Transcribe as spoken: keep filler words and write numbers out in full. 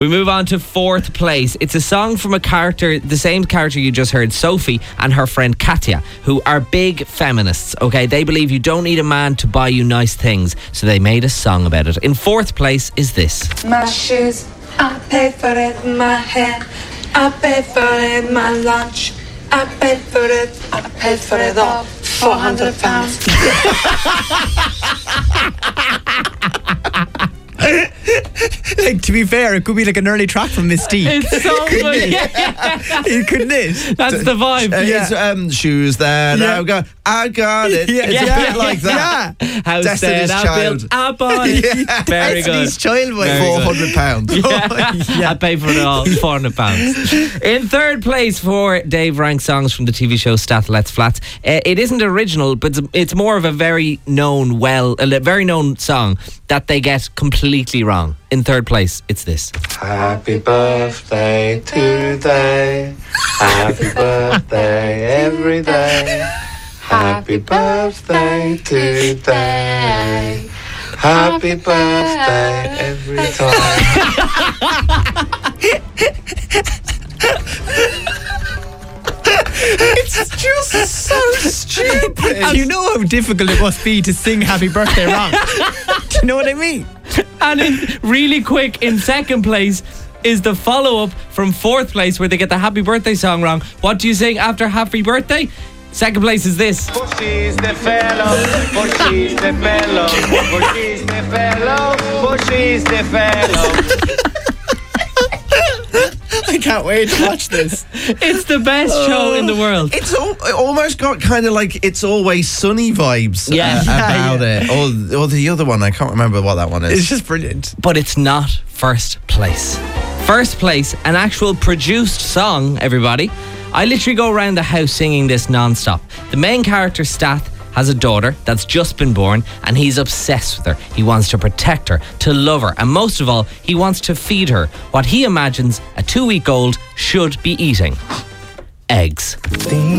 We move on to fourth place. It's a song from a character, the same character you just heard, Sophie, and her friend Katya, who are big feminists, okay? They believe you don't need a man to buy you nice things, so they made a song about it. In fourth place is this. My shoes, I pay for it, my hair, I pay for it, my lunch, I paid for it, I paid for it all, four hundred pounds. Like, to be fair, it could be like an early track from Mystique. It's so good. Yeah. It couldn't it? That's the vibe. Uh, Yeah. It's um, shoes there. Yeah. Now go. I got it. Yeah. It's Yeah. a bit like that. Yeah. House Destiny's said, I Child. built a body. Yeah. Very good. Destiny's Child, boy. Very Four good. hundred pounds. Yeah. I pay for it all, four hundred pounds. In third place for Dave ranks songs from the T V show Stath Let's Flats. Uh, it isn't original, but it's, it's more of a very known, well, a very known song that they get completely wrong. In third place, it's this. Happy birthday today, happy birthday every day, happy birthday today, happy birthday every time. It's just so stupid. You know how difficult it must be to sing Happy Birthday wrong. Do you know what I mean? And in really quick, in second place is the follow-up from fourth place where they get the Happy Birthday song wrong. What do you sing after Happy Birthday? Second place is this. For she's the fellow, for she's the fellow, for she's the fellow, for she's the fellow. I can't wait to watch this. It's the best show in the world. It's al- it almost got kind of like It's Always Sunny vibes Yeah. uh, Yeah, about it. Or, or the other one, I can't remember what that one is. It's just brilliant. But it's not first place. First place, an actual produced song, everybody. I literally go around the house singing this non-stop. The main character, Stath, has a daughter that's just been born, and he's obsessed with her. He wants to protect her, to love her, and most of all, he wants to feed her what he imagines a two-week-old should be eating. Eggs.